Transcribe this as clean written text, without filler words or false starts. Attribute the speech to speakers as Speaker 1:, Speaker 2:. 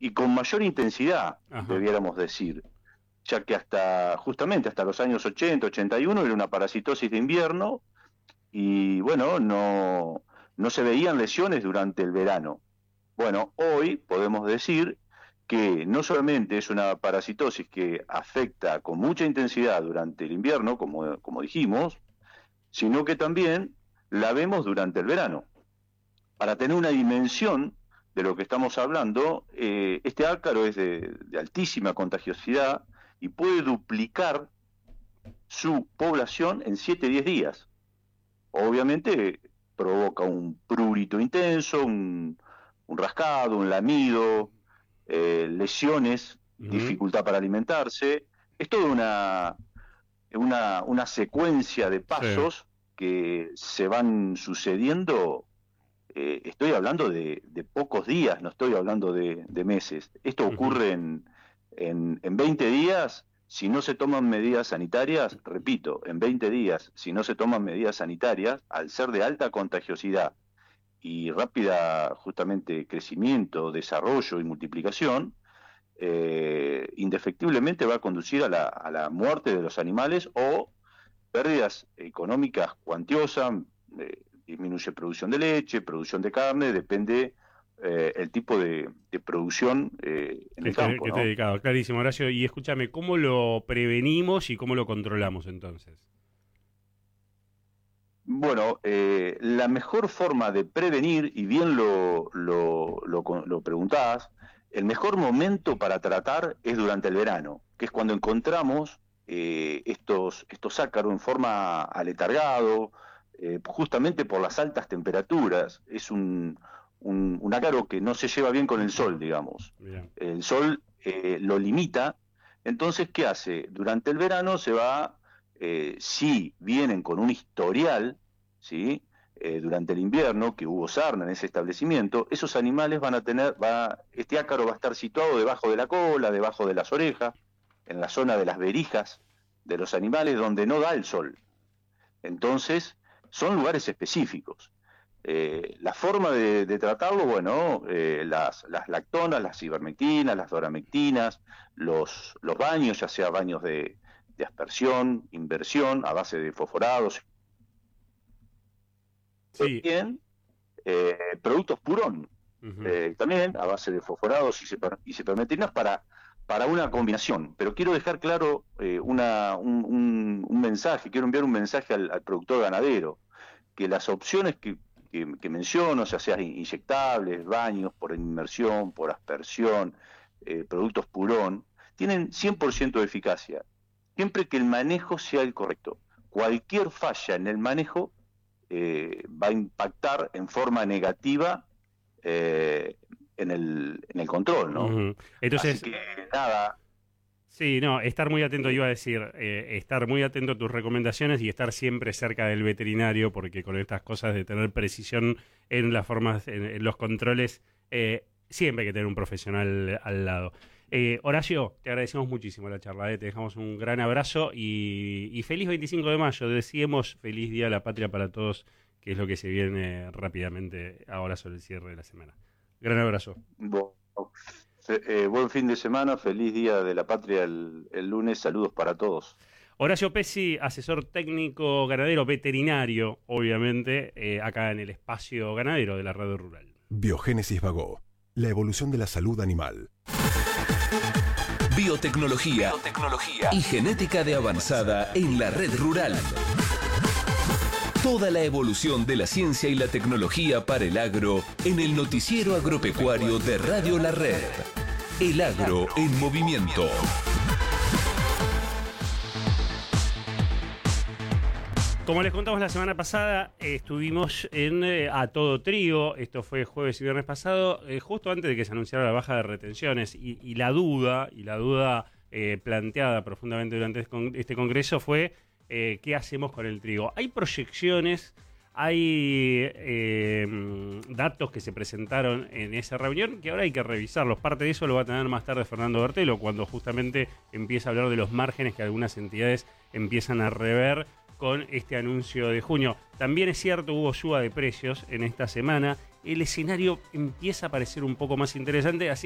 Speaker 1: y con mayor intensidad,
Speaker 2: Ajá.
Speaker 1: debiéramos decir, ya que justamente hasta los años 80, 81 era una parasitosis de invierno y bueno, no se veían lesiones durante el verano. Bueno, hoy podemos decir que no solamente es una parasitosis que afecta con mucha intensidad durante el invierno, como dijimos, sino que también la vemos durante el verano. Para tener una dimensión de lo que estamos hablando, este ácaro es de altísima contagiosidad y puede duplicar su población en 7-10 días. Obviamente provoca un prurito intenso, un rascado, un lamido, lesiones, dificultad para alimentarse. Es toda una secuencia de pasos que se van sucediendo. Estoy hablando de pocos días, no estoy hablando de meses. Esto ocurre en 20 días, si no se toman medidas sanitarias, repito, en 20 días, si no se toman medidas sanitarias, al ser de alta contagiosidad y rápida justamente crecimiento, desarrollo y multiplicación, indefectiblemente va a conducir a la muerte de los animales o pérdidas económicas cuantiosas, disminuye producción de leche, producción de carne, depende el tipo de producción en el campo.
Speaker 2: Que
Speaker 1: ¿no?
Speaker 2: esté dedicado, clarísimo, Horacio. Y escúchame, ¿cómo lo prevenimos y cómo lo controlamos entonces?
Speaker 1: Bueno, la mejor forma de prevenir, y bien lo preguntás, el mejor momento para tratar es durante el verano, que es cuando encontramos estos ácaros en forma aletargado, justamente por las altas temperaturas. Es un ácaro que no se lleva bien con el sol, digamos.
Speaker 2: Bien.
Speaker 1: El sol lo limita. Entonces, ¿qué hace? Durante el verano se va, si vienen con un historial, ¿sí? Durante el invierno, que hubo sarna en ese establecimiento, esos animales van a tener, este ácaro va a estar situado debajo de la cola, debajo de las orejas, en la zona de las verijas de los animales donde no da el sol. Entonces, son lugares específicos. La forma de tratarlo, bueno, las lactonas, las ivermectinas, las doramectinas, los baños, ya sea baños de aspersión, inversión, a base de fosforados.
Speaker 2: Sí.
Speaker 1: También productos purón, también a base de fosforados y cipermetinas para una combinación. Pero quiero dejar claro un mensaje, quiero enviar un mensaje al productor ganadero, que las opciones que menciono, ya sean inyectables, baños por inmersión, por aspersión, productos purón, tienen 100% de eficacia, siempre que el manejo sea el correcto. Cualquier falla en el manejo va a impactar en forma negativa en el control, ¿no?
Speaker 2: Entonces,
Speaker 1: así que nada.
Speaker 2: Sí, no, estar muy atento, iba a decir, estar muy atento a tus recomendaciones y estar siempre cerca del veterinario, porque con estas cosas de tener precisión en las formas, en los controles, siempre hay que tener un profesional al lado. Horacio, te agradecemos muchísimo la charla, te dejamos un gran abrazo y feliz 25 de mayo, decíamos feliz Día de la Patria para todos, que es lo que se viene rápidamente ahora sobre el cierre de la semana. Gran abrazo.
Speaker 1: Buen fin de semana, feliz Día de la Patria el lunes, saludos para todos.
Speaker 2: Horacio Pesci, asesor técnico ganadero veterinario, obviamente, acá en el espacio ganadero de la Radio Rural.
Speaker 3: Biogénesis Vagó, la evolución de la salud animal.
Speaker 4: Biotecnología y genética de avanzada en la red rural. Toda la evolución de la ciencia y la tecnología para el agro en el noticiero agropecuario de Radio La Red. El agro en movimiento.
Speaker 2: Como les contamos la semana pasada, estuvimos en A Todo Trigo, esto fue jueves y viernes pasado, justo antes de que se anunciara la baja de retenciones y la duda planteada profundamente durante este congreso fue ¿qué hacemos con el trigo? Hay proyecciones, hay datos que se presentaron en esa reunión que ahora hay que revisarlos. Parte de eso lo va a tener más tarde Fernando Bertelo, cuando justamente empieza a hablar de los márgenes que algunas entidades empiezan a rever con este anuncio de junio. También es cierto, hubo suba de precios en esta semana. El escenario empieza a parecer un poco más interesante, así